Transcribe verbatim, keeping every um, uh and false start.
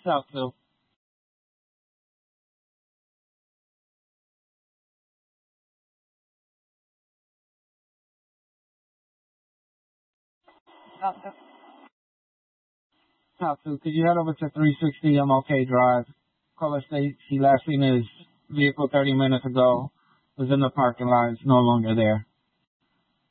South two. South two. South two. Could you head over to three sixty M L K Drive? Caller states he last seen his vehicle thirty minutes ago. Was in the parking lot. It's no longer there.